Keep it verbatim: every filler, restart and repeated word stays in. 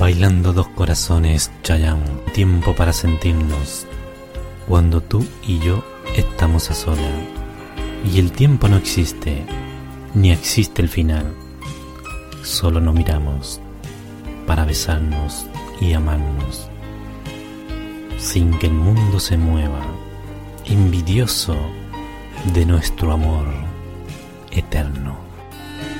Bailando dos corazones, Chayanne, tiempo para sentirnos. Cuando tú y yo estamos a solas y el tiempo no existe, ni existe el final. Solo nos miramos para besarnos y amarnos, sin que el mundo se mueva, envidioso de nuestro amor eterno.